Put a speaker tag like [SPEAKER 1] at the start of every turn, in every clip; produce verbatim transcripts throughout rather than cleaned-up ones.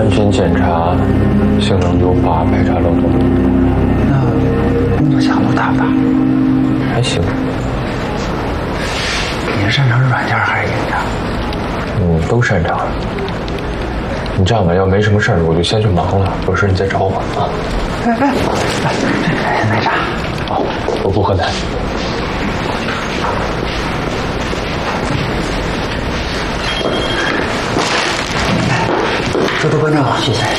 [SPEAKER 1] 安全检查，性能优化，排查漏洞。
[SPEAKER 2] 那工作强度大不大？
[SPEAKER 1] 还行。
[SPEAKER 2] 你是擅长软件还是硬件？
[SPEAKER 1] 嗯，都擅长。你这样吧，要没什么事儿，我就先去忙了，有事你再找我啊。
[SPEAKER 2] 哎哎哎，奶茶。
[SPEAKER 1] 哦，我不喝奶。
[SPEAKER 2] 多多关照，谢谢。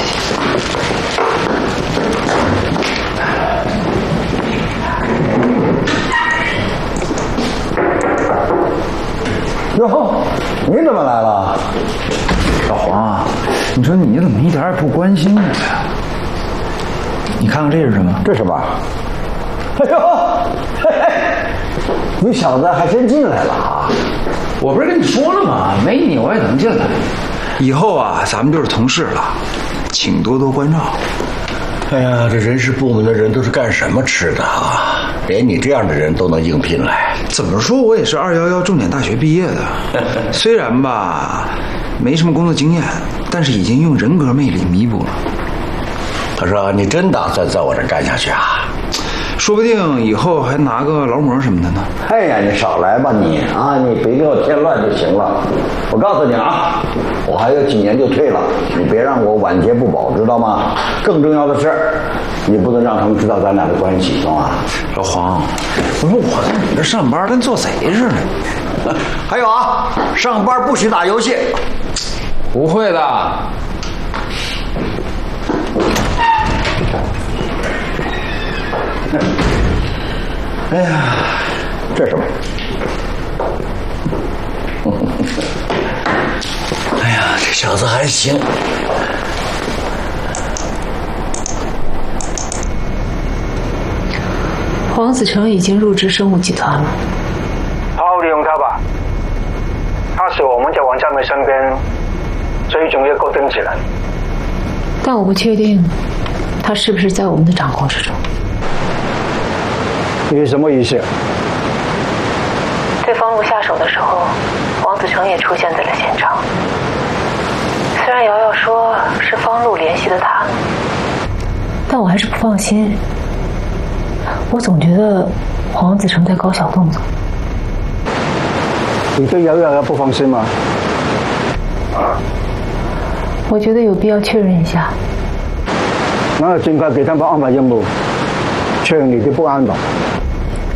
[SPEAKER 3] 哟，你怎么来了？
[SPEAKER 2] 老黄，你说你怎么一点也不关心我呀？你看看这是什么？
[SPEAKER 3] 这什么？哎呦，嘿嘿，你小子还真进来了啊！
[SPEAKER 2] 我不是跟你说了吗？没你我也能进来。以后啊，咱们就是同事了，请多多关照。
[SPEAKER 3] 哎呀，这人事部门的人都是干什么吃的啊？连你这样的人都能应聘来？
[SPEAKER 2] 怎么说，我也是二幺幺重点大学毕业的，虽然吧，没什么工作经验，但是已经用人格魅力弥补了。
[SPEAKER 3] 他说：“你真打算在我这干下去啊？
[SPEAKER 2] 说不定以后还拿个劳模什么的呢。”
[SPEAKER 3] 哎呀，你少来吧你啊！你别给我添乱就行了。我告诉你啊，我还有几年就退了，你别让我晚节不保，知道吗？更重要的是，你不能让他们知道咱俩的关系，懂吗？
[SPEAKER 2] 老黄，我说我在你这上班跟做贼似的。
[SPEAKER 3] 还有啊，上班不许打游戏。
[SPEAKER 1] 不会的。
[SPEAKER 3] 哎呀，这是什么？哎呀，这小子还行。
[SPEAKER 4] 黄子成已经入职生物集团了。
[SPEAKER 5] 好好利用他吧，他是我们在王家梅身边最重要一个钉子人。
[SPEAKER 4] 但我不确定他是不是在我们的掌控之中。
[SPEAKER 3] 你什么意思？
[SPEAKER 4] 对方路下手的时候，黄子成也出现在了现场。虽然瑶瑶说是方路联系的他，但我还是不放心。我总觉得黄子成在搞小动作。
[SPEAKER 3] 你对瑶瑶不放心吗？
[SPEAKER 4] 我觉得有必要确认一下。
[SPEAKER 3] 那就尽快给他们安排任务，确认你的不安吧。